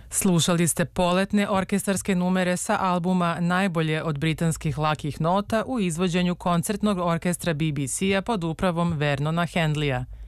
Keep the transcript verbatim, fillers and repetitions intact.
Slušali ste poletne orkestarske numere sa albuma Najbolje od britanskih lakih nota u izvođenju koncertnog orkestra B B C-a pod upravom Vernona Handleya.